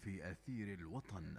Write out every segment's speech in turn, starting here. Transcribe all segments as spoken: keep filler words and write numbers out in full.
في أثير الوطن.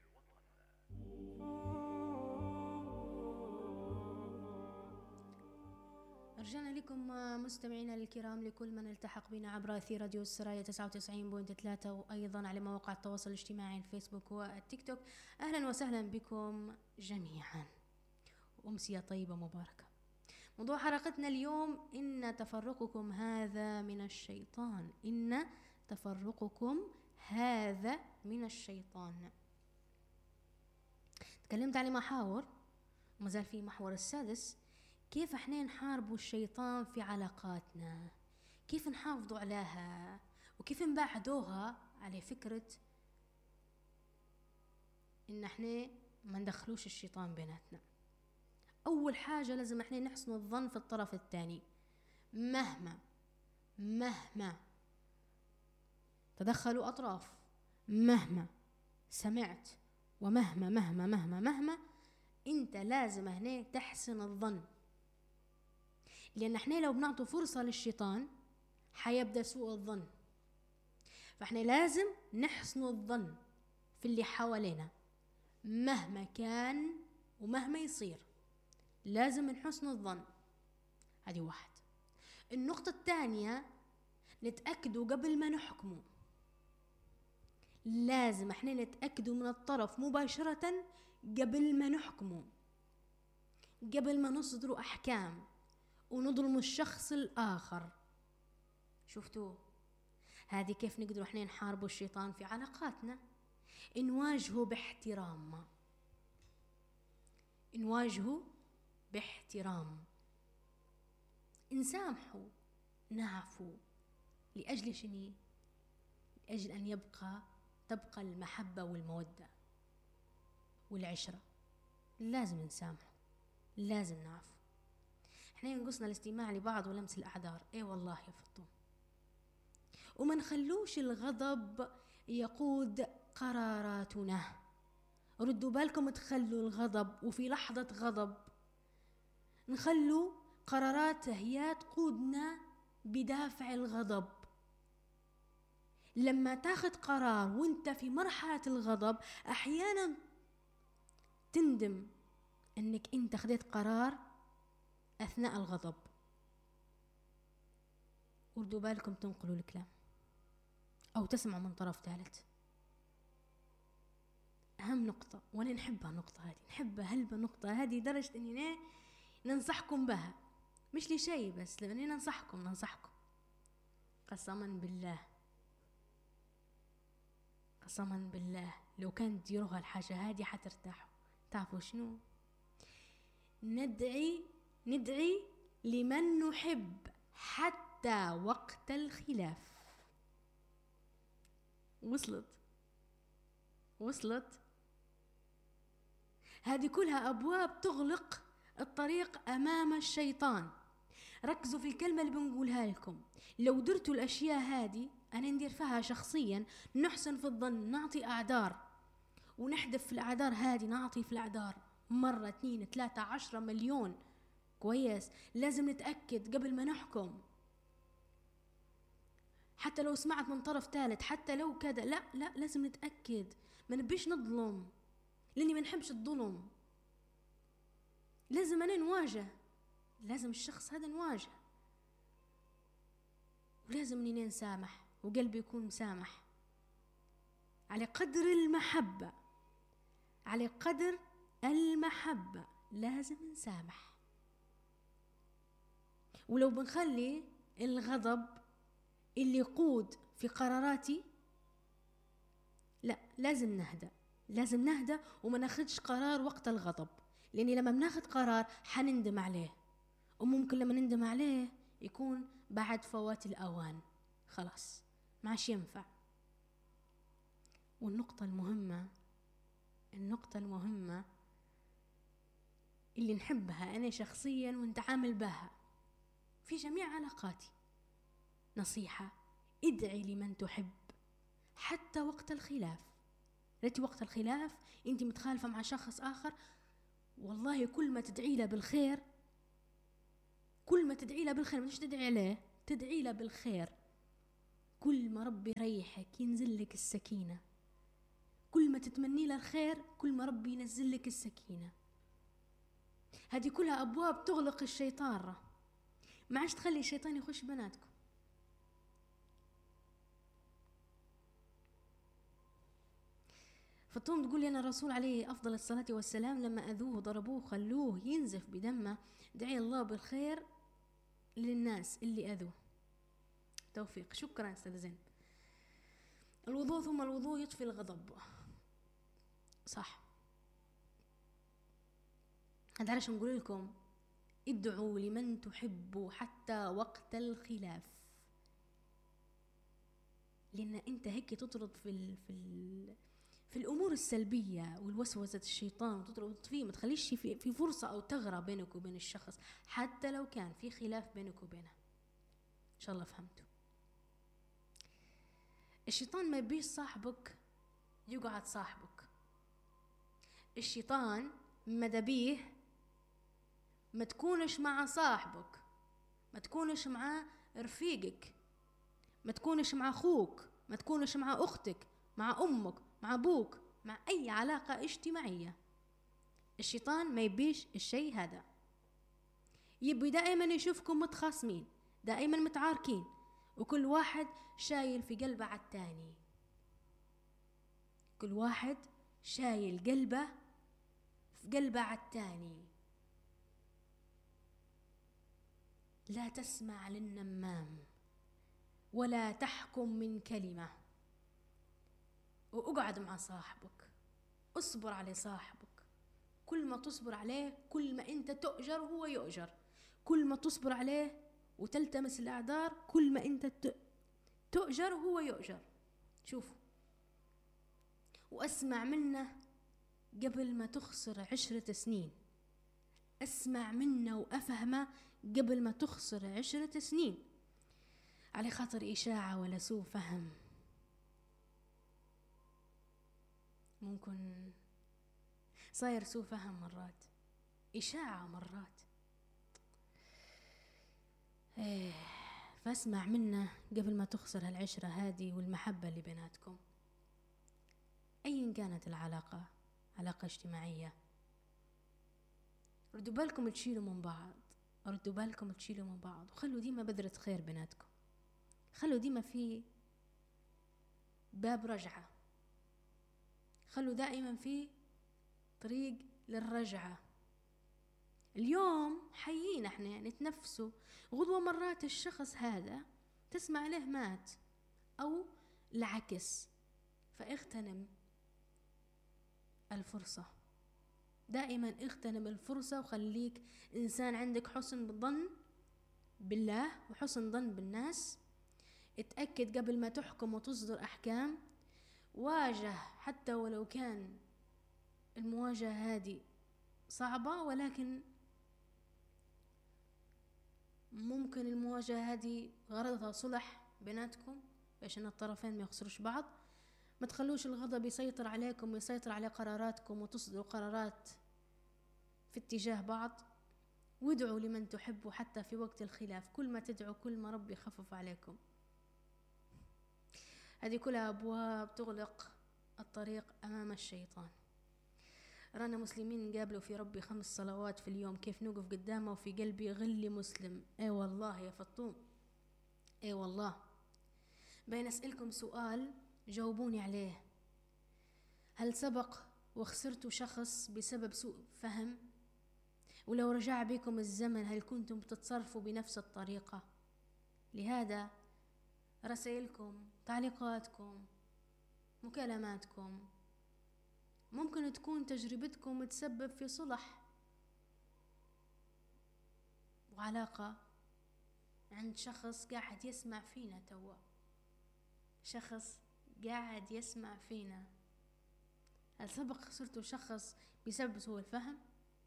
رجعنا لكم مستمعينا الكرام، لكل من التحق بنا عبر أثير راديو السرايا تسعة وتسعين فاصلة ثلاثة، وأيضا على مواقع التواصل الاجتماعي الفيسبوك والتيك توك. أهلا وسهلا بكم جميعا، أمسية طيبة مباركة. موضوع حلقتنا اليوم: إن تفرقكم هذا من الشيطان. إن تفرقكم هذا من الشيطان. تكلمت على محاور وما زال في محور السادس: كيف احنا نحاربوا الشيطان في علاقاتنا، كيف نحافظوا عليها، وكيف نبعدوها على فكرة ان احنا ما ندخلوش الشيطان بيناتنا. اول حاجة لازم احنا نحسن الظن في الطرف الثاني. مهما مهما تدخلوا اطراف، مهما سمعت، ومهما مهما مهما مهما انت لازم هنا تحسن الظن، لأن احنا لو بنعطوا فرصة للشيطان حيبدأ سوء الظن. فاحنا لازم نحسن الظن في اللي حوالينا مهما كان ومهما يصير، لازم نحسن الظن. هذه واحد. النقطة الثانية: نتأكدوا قبل ما نحكموا. لازم احنا نتأكدوا من الطرف مباشرة قبل ما نحكموا، قبل ما نصدروا أحكام ونظلم الشخص الآخر. شفتوا هذه كيف نقدر احنا نحاربوا الشيطان في علاقاتنا؟ نواجهه باحترام، نواجهه باحترام، نسامحه، نعفو. لأجل شنو؟ لأجل أن يبقى تبقى المحبة والمودة والعشرة. لازم نسامحه، لازم نعفو. احنا ينقصنا الاستماع لبعض ولمس الأعذار. ايه والله يا فطوم. وما نخلوش الغضب يقود قراراتنا. ردوا بالكم، تخلوا الغضب وفي لحظة غضب نخلوا قرارات هي تقودنا بدافع الغضب. لما تاخذ قرار وانت في مرحلة الغضب احيانا تندم انك انت خديت قرار أثناء الغضب. وردوا بالكم تنقلوا الكلام أو تسمعوا من طرف ثالث. أهم نقطة، وأنا نحبها النقطة هذه، نحبها هلبة النقطة هذه درجة أني ننصحكم بها، مش لشيء بس لأني ننصحكم ننصحكم قسما بالله قسما بالله لو كانت تديروها الحاجة هذه حترتاحوا. تعرفوا شنو؟ ندعي ندعي لمن نحب حتى وقت الخلاف. وصلت وصلت هذه كلها أبواب تغلق الطريق أمام الشيطان. ركزوا في الكلمة اللي بنقولها لكم. لو درتوا الأشياء هذه، أنا ندير فيها شخصيا، نحسن في الظن، نعطي أعذار ونحذف في الأعذار هذه، نعطي في الأعذار مرة اثنين ثلاثة عشرة مليون. كويس. لازم نتأكد قبل ما نحكم، حتى لو سمعت من طرف ثالث، حتى لو كذا، لا لا لازم نتأكد. ما نبيش نظلم لاني ما نحبش الظلم. لازم انا نواجه، لازم الشخص هذا نواجه، ولازم اني نسامح وقلبي يكون مسامح على قدر المحبة. على قدر المحبة لازم نسامح. ولو بنخلي الغضب اللي يقود في قراراتي، لا لازم نهدأ، لازم نهدأ وما ناخدش قرار وقت الغضب، لأني لما بناخد قرار حنندم عليه، وممكن لما نندم عليه يكون بعد فوات الأوان، خلاص معش ينفع. والنقطة المهمة النقطة المهمة اللي نحبها أنا شخصيا ونتعامل بها في جميع علاقاتي، نصيحة: ادعي لمن تحب حتى وقت الخلاف. ريتي وقت الخلاف انت متخالفة مع شخص آخر، والله كل ما تدعي له بالخير، كل ما تدعي له بالخير، مش تدعي له، تدعي له بالخير، كل ما ربي يريحك، ينزل لك السكينة، كل ما تتمني له الخير كل ما ربي ينزل لك السكينة. هذه كلها أبواب تغلق الشيطان، ما عادش تخلي الشيطان يخش بناتكم. فطوم تقول لي أنا الرسول عليه أفضل الصلاة والسلام لما أذوه ضربوه خلوه ينزف بدمه دعي الله بالخير للناس اللي أذوه. توفيق. شكرا أستاذ زين. الوضوء ثم الوضوء يطفي الغضب. صح. هذا علاش نقول لكم ادعوا لمن تحبوا حتى وقت الخلاف، لأن أنت هيك تطرد في ال في ال في الأمور السلبية والوسوسة الشيطان وتطرد فيه، ما تخليش في, في فرصة أو تغرى بينك وبين الشخص حتى لو كان في خلاف بينك وبينه. إن شاء الله فهمتوا. الشيطان ما يبيش صاحبك يقعد صاحبك. الشيطان ماذا بيه ما تكونش مع صاحبك، ما تكونش مع رفيقك، ما تكونش مع أخوك، ما تكونش مع أختك، مع أمك، مع أبوك، مع أي علاقة اجتماعية. الشيطان ما يبيش الشيء هذا. يبي دائما يشوفكم متخاصمين، دائما متعاركين، وكل واحد شايل في قلبه على التاني. كل واحد شايل قلبه في قلبه على التاني. لا تسمع للنمام ولا تحكم من كلمة، واقعد مع صاحبك، اصبر على صاحبك. كل ما تصبر عليه كل ما انت تؤجر وهو يؤجر. كل ما تصبر عليه وتلتمس الأعذار كل ما انت تؤجر وهو يؤجر. شوفوا، واسمع منه قبل ما تخسر عشرة سنين. اسمع منه وافهمه قبل ما تخسر عشرة سنين، على خاطر إشاعة ولا سوء فهم. ممكن صاير سوء فهم مرات، إشاعة مرات. إيه، فاسمع منه قبل ما تخسر هالعشرة هذه والمحبة اللي بيناتكم، أيا كانت العلاقة، علاقة اجتماعية. ردوا بالكم تشيلوا من بعض، ردوا بالكم تشيلوا من بعض، وخلوا ديما بذرة خير بيناتكم. خلوا ديما في باب رجعة، خلوا دائما في طريق للرجعة. اليوم حيين احنا نتنفسوا، غدوة مرات الشخص هذا تسمع له مات أو العكس، فاغتنم الفرصة. دائما اغتنم الفرصة وخليك إنسان عندك حسن ظن بالله وحسن ظن بالناس. اتأكد قبل ما تحكم وتصدر أحكام. واجه حتى ولو كان المواجهة هذه صعبة، ولكن ممكن المواجهة هذه غرضها صلح بيناتكم عشان الطرفين ما يخسروش بعض. ما تخلوش الغضب يسيطر عليكم ويسيطر على قراراتكم وتصدروا قرارات في اتجاه بعض. وادعوا لمن تحبوا حتى في وقت الخلاف. كل ما تدعوا كل ما ربي يخفف عليكم. هذه كلها أبواب تغلق الطريق أمام الشيطان. رانا مسلمين نقابلوا في ربي خمس صلوات في اليوم، كيف نوقف قدامه وفي قلبي غلي مسلم. اي والله يا فطوم، اي والله. بين أسألكم سؤال جاوبوني عليه. هل سبق وخسرتوا شخص بسبب سوء فهم؟ ولو رجع بكم الزمن هل كنتم تتصرفوا بنفس الطريقة؟ لهذا رسائلكم، تعليقاتكم، مكالماتكم ممكن تكون تجربتكم تسبب في صلح وعلاقة عند شخص قاعد يسمع فينا توا. شخص قاعد يسمع فينا. هل سبق خسرتوا شخص بسبب سوء الفهم؟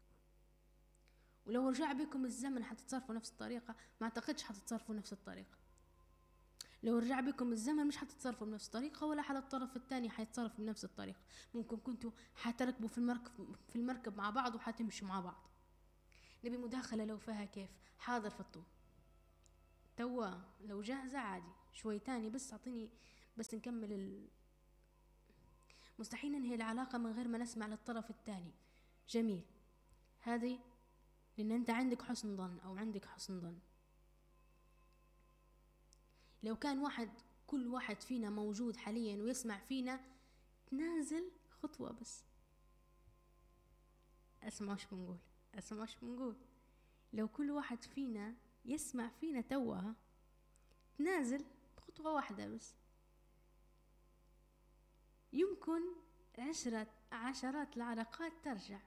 ولو رجع بكم الزمن حتتصرفوا نفس الطريقة؟ ما اعتقدش حتتصرفوا نفس الطريقة. لو رجع بكم الزمن مش حتتصرفوا بنفس الطريقة، ولا على الطرف الثاني حيتصرف بنفس الطريقة. ممكن كنتوا حتركبوا في المركب في المركب مع بعض وحتمشوا مع بعض. نبي مداخلة لو فيها كيف. حاضر فطوم توا لو جاهزة عادي شوي تاني، بس اعطيني بس نكمل ال... مستحيل ننهي العلاقة من غير ما نسمع للطرف الثاني. جميل، هذه لأن أنت عندك حسن ظن أو عندك حسن ظن. لو كان واحد كل واحد فينا موجود حاليا ويسمع فينا، تنازل خطوة بس. أسمع وش بنقول أسمع وش بنقول لو كل واحد فينا يسمع فينا توها، تنازل خطوة واحدة بس، يمكن عشرة عشرات العلاقات ترجع،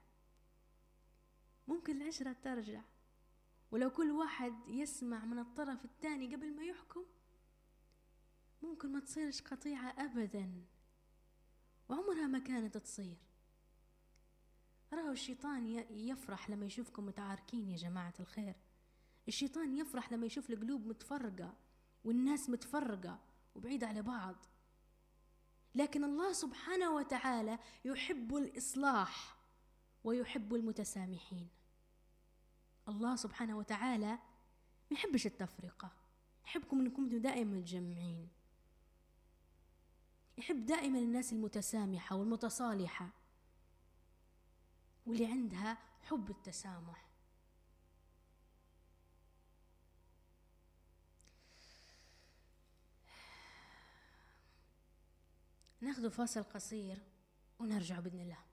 ممكن العشرة ترجع. ولو كل واحد يسمع من الطرف الثاني قبل ما يحكم، ممكن ما تصيرش قطيعة أبدا، وعمرها ما كانت تصير. راهو الشيطان يفرح لما يشوفكم متعاركين يا جماعة الخير. الشيطان يفرح لما يشوف القلوب متفرقة والناس متفرقة وبعيدة على بعض. لكن الله سبحانه وتعالى يحب الإصلاح ويحب المتسامحين. الله سبحانه وتعالى ما يحبش التفرقة، يحبكم انكم دائما متجمعين، يحب دائما الناس المتسامحة والمتصالحة واللي عندها حب التسامح. ناخذ فاصل قصير ونرجع بإذن الله.